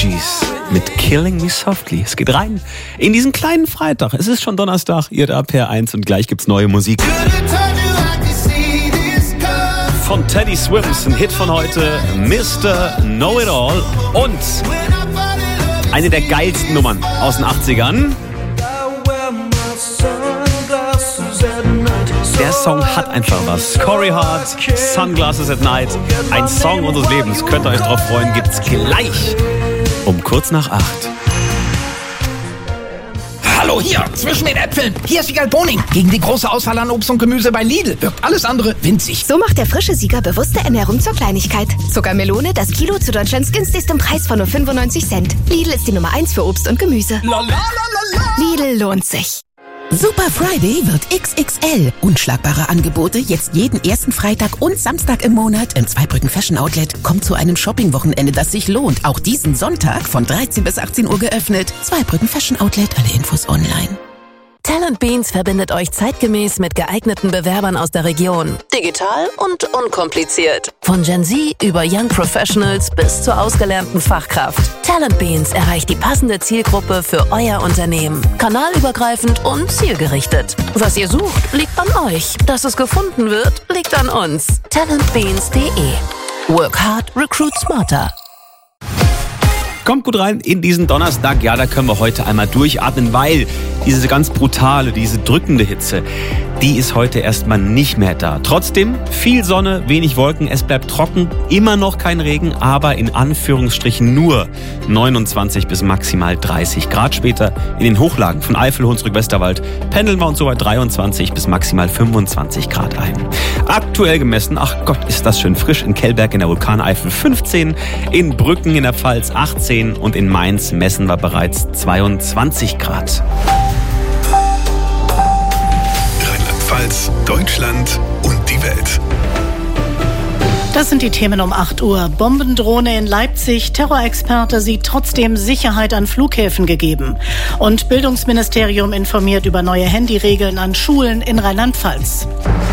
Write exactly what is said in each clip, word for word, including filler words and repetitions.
Gees mit Killing Me Softly. Es geht rein in diesen kleinen Freitag. Es ist schon Donnerstag, ihr da R eins und gleich gibt's neue Musik. Von Teddy Swims, ein Hit von heute, Mister Know-It-All und eine der geilsten Nummern aus den achtzigern. Der Song hat einfach was. Corey Hart, Sunglasses at Night, ein Song unseres Lebens. Könnt ihr euch drauf freuen, gibt's gleich um kurz nach acht. Hallo, hier, zwischen den Äpfeln. Hier ist Sieger Boning. Gegen die große Auswahl an Obst und Gemüse bei Lidl wirkt alles andere winzig. So macht der frische Sieger bewusste Ernährung zur Kleinigkeit. Zuckermelone, das Kilo zu Deutschlands günstigstem Preis von nur fünfundneunzig Cent. Lidl ist die Nummer eins für Obst und Gemüse. La, la, la, la, la. Lidl lohnt sich. Super Friday wird X X L. Unschlagbare Angebote jetzt jeden ersten Freitag und Samstag im Monat im Zweibrücken Fashion Outlet. Kommt zu einem Shopping-Wochenende, das sich lohnt. Auch diesen Sonntag von dreizehn bis achtzehn Uhr geöffnet. Zweibrücken Fashion Outlet, alle Infos online. Talent Beans verbindet euch zeitgemäß mit geeigneten Bewerbern aus der Region. Digital und unkompliziert. Von Gen Z über Young Professionals bis zur ausgelernten Fachkraft. Talent Beans erreicht die passende Zielgruppe für euer Unternehmen. Kanalübergreifend und zielgerichtet. Was ihr sucht, liegt an euch. Dass es gefunden wird, liegt an uns. talentbeans punkt de. Work hard, recruit smarter. Kommt gut rein in diesen Donnerstag. Ja, da können wir heute einmal durchatmen, weil diese ganz brutale, diese drückende Hitze, die ist heute erstmal nicht mehr da. Trotzdem viel Sonne, wenig Wolken, es bleibt trocken, immer noch kein Regen, aber in Anführungsstrichen nur neunundzwanzig bis maximal dreißig Grad. Später in den Hochlagen von Eifel, Hunsrück, Westerwald pendeln wir uns so bei dreiundzwanzig bis maximal fünfundzwanzig Grad ein. Aktuell gemessen, ach Gott, ist das schön frisch, in Kellberg in der Vulkaneifel fünfzehn, in Brücken in der Pfalz achtzehn und in Mainz messen wir bereits zweiundzwanzig Grad. Rheinland-Pfalz, Deutschland und die Welt. Das sind die Themen um acht Uhr. Bombendrohne in Leipzig. Terrorexperte sieht trotzdem Sicherheit an Flughäfen gegeben. Und Bildungsministerium informiert über neue Handyregeln an Schulen in Rheinland-Pfalz.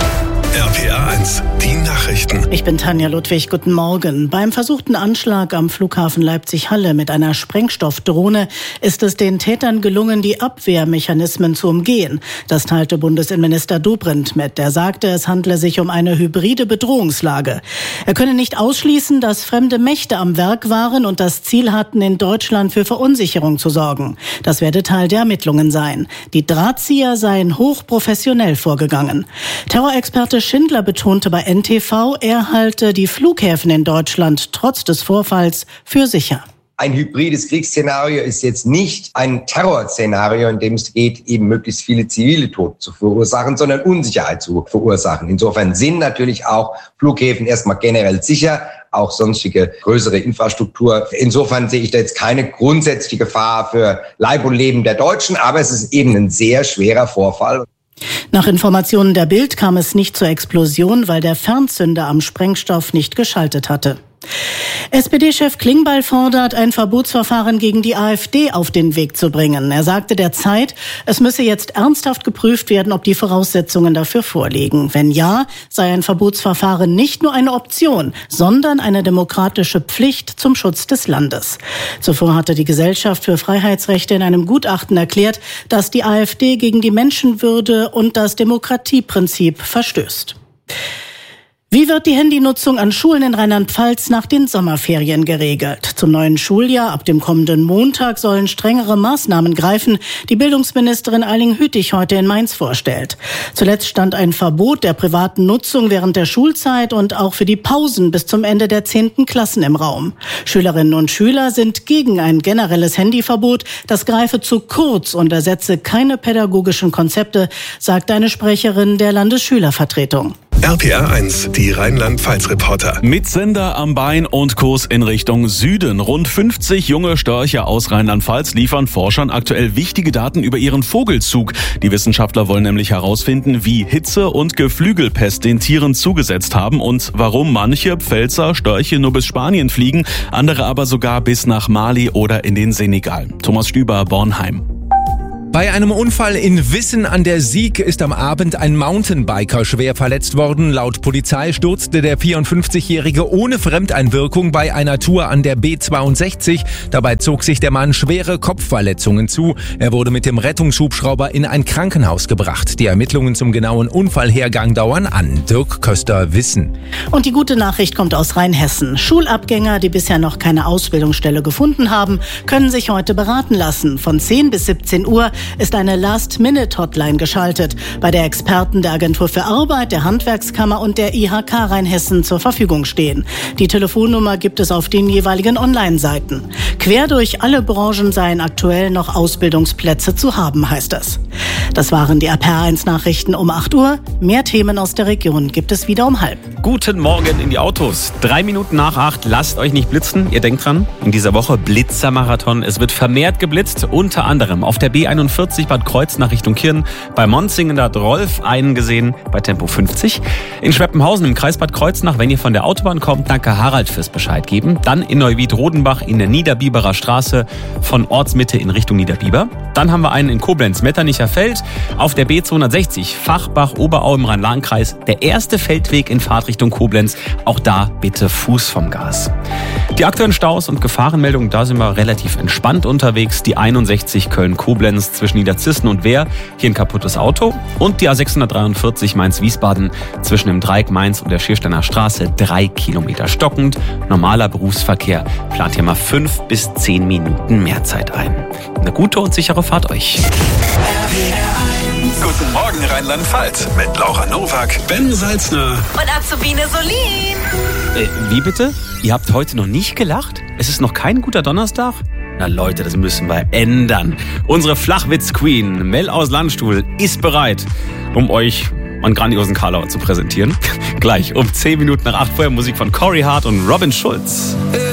R P A eins, die Nachrichten. Ich bin Tanja Ludwig, guten Morgen. Beim versuchten Anschlag am Flughafen Leipzig-Halle mit einer Sprengstoffdrohne ist es den Tätern gelungen, die Abwehrmechanismen zu umgehen. Das teilte Bundesinnenminister Dobrindt mit. Er sagte, es handle sich um eine hybride Bedrohungslage. Er könne nicht ausschließen, dass fremde Mächte am Werk waren und das Ziel hatten, in Deutschland für Verunsicherung zu sorgen. Das werde Teil der Ermittlungen sein. Die Drahtzieher seien hochprofessionell vorgegangen. Terrorexperte Schindler betonte bei N T V, er halte die Flughäfen in Deutschland trotz des Vorfalls für sicher. Ein hybrides Kriegsszenario ist jetzt nicht ein Terrorszenario, in dem es geht, eben möglichst viele zivile Tote zu verursachen, sondern Unsicherheit zu verursachen. Insofern sind natürlich auch Flughäfen erstmal generell sicher, auch sonstige größere Infrastruktur. Insofern sehe ich da jetzt keine grundsätzliche Gefahr für Leib und Leben der Deutschen, aber es ist eben ein sehr schwerer Vorfall. Nach Informationen der Bild kam es nicht zur Explosion, weil der Fernzünder am Sprengstoff nicht geschaltet hatte. S P D-Chef Klingbeil fordert, ein Verbotsverfahren gegen die AfD auf den Weg zu bringen. Er sagte der Zeit, es müsse jetzt ernsthaft geprüft werden, ob die Voraussetzungen dafür vorliegen. Wenn ja, sei ein Verbotsverfahren nicht nur eine Option, sondern eine demokratische Pflicht zum Schutz des Landes. Zuvor hatte die Gesellschaft für Freiheitsrechte in einem Gutachten erklärt, dass die AfD gegen die Menschenwürde und das Demokratieprinzip verstößt. Wie wird die Handynutzung an Schulen in Rheinland-Pfalz nach den Sommerferien geregelt? Zum neuen Schuljahr ab dem kommenden Montag sollen strengere Maßnahmen greifen, die Bildungsministerin Eiling Hüttich heute in Mainz vorstellt. Zuletzt stand ein Verbot der privaten Nutzung während der Schulzeit und auch für die Pausen bis zum Ende der zehnten Klassen im Raum. Schülerinnen und Schüler sind gegen ein generelles Handyverbot. Das greife zu kurz und ersetze keine pädagogischen Konzepte, sagt eine Sprecherin der Landesschülervertretung. R P A eins, die Rheinland-Pfalz-Reporter. Mit Sender am Bein und Kurs in Richtung Süden. Rund fünfzig junge Störche aus Rheinland-Pfalz liefern Forschern aktuell wichtige Daten über ihren Vogelzug. Die Wissenschaftler wollen nämlich herausfinden, wie Hitze und Geflügelpest den Tieren zugesetzt haben und warum manche Pfälzer Störche nur bis Spanien fliegen, andere aber sogar bis nach Mali oder in den Senegal. Thomas Stüber, Bornheim. Bei einem Unfall in Wissen an der Sieg ist am Abend ein Mountainbiker schwer verletzt worden. Laut Polizei stürzte der vierundfünfzigjährige ohne Fremdeinwirkung bei einer Tour an der B zweiundsechzig. Dabei zog sich der Mann schwere Kopfverletzungen zu. Er wurde mit dem Rettungshubschrauber in ein Krankenhaus gebracht. Die Ermittlungen zum genauen Unfallhergang dauern an. Dirk Köster, Wissen. Und die gute Nachricht kommt aus Rheinhessen. Schulabgänger, die bisher noch keine Ausbildungsstelle gefunden haben, können sich heute beraten lassen. Von zehn bis siebzehn Uhr ist eine Last-Minute-Hotline geschaltet, bei der Experten der Agentur für Arbeit, der Handwerkskammer und der I H K Rheinhessen zur Verfügung stehen. Die Telefonnummer gibt es auf den jeweiligen Online-Seiten. Quer durch alle Branchen seien aktuell noch Ausbildungsplätze zu haben, heißt es. Das waren die R P R eins Nachrichten um acht Uhr. Mehr Themen aus der Region gibt es wieder um halb. Guten Morgen in die Autos. Drei Minuten nach acht. Lasst euch nicht blitzen. Ihr denkt dran, in dieser Woche Blitzermarathon. Es wird vermehrt geblitzt, unter anderem auf der B einundvierzig Bad Kreuznach Richtung Kirn. Bei Monzingen, da hat Rolf einen gesehen bei Tempo fünfzig. In Schweppenhausen im Kreis Bad Kreuznach, wenn ihr von der Autobahn kommt, danke Harald fürs Bescheid geben. Dann in Neuwied-Rodenbach in der Niederbiberer Straße von Ortsmitte in Richtung Niederbiber. Dann haben wir einen in Koblenz-Metternicher Feld auf der B zweihundertsechzig Fachbach-Oberau im Rhein-Lahn-Kreis. Der erste Feldweg in Fahrtrichtung Koblenz. Auch da bitte Fuß vom Gas. Die aktuellen Staus und Gefahrenmeldungen, da sind wir relativ entspannt unterwegs. Die einundsechzig Köln-Koblenz zwischen Niederzissen und Wehr, hier ein kaputtes Auto. Und die A sechshundertdreiundvierzig Mainz-Wiesbaden zwischen dem Dreieck Mainz und der Schiersteiner Straße, drei Kilometer stockend. Normaler Berufsverkehr plant hier mal fünf bis zehn Minuten mehr Zeit ein. Eine gute und sichere Fahrt euch. Guten Morgen Rheinland-Pfalz mit Laura Nowak, Ben Salzner Und Azubine Solin. Äh, wie bitte? Ihr habt heute noch nicht gelacht? Es ist noch kein guter Donnerstag? Na Leute, das müssen wir ändern. Unsere Flachwitz-Queen, Mel aus Landstuhl, ist bereit, um euch einen grandiosen Karlauer zu präsentieren. Gleich um zehn Minuten nach acht vorher Musik von Corey Hart und Robin Schulz.